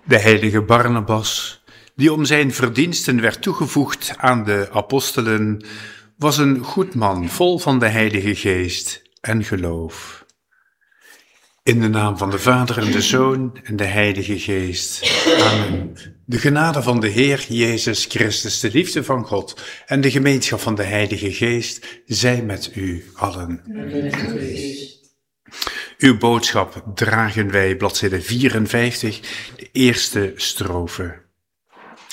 De heilige Barnabas, die om zijn verdiensten werd toegevoegd aan de apostelen, was een goed man, vol van de Heilige Geest en geloof. In de naam van de Vader en de Zoon en de Heilige Geest. Amen. De genade van de Heer Jezus Christus, de liefde van God en de gemeenschap van de Heilige Geest, zij met u allen. Uw boodschap dragen wij, bladzijde 54, de eerste strofe.